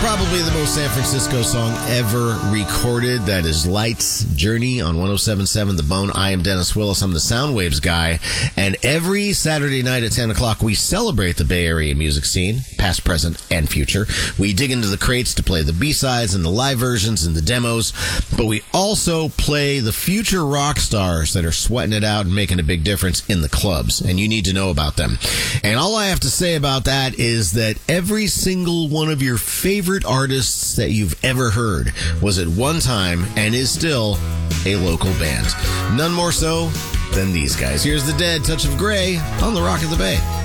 Probably the most San Francisco song ever recorded. That is Light's Journey on 107.7 The Bone. I am Dennis Willis. I'm the Soundwaves guy. And every Saturday night at 10 o'clock, we celebrate the Bay Area music scene, past, present, and future. We dig into the crates to play the B-sides and the live versions and the demos. But we also play the future rock stars that are sweating it out and making a big difference in the clubs. And you need to know about them. And all I have to say about that is that every single one of your favorite artists that you've ever heard was at one time and is still a local band. None more so than these guys. Here's The Dead, Touch of Grey on the Rock of the Bay.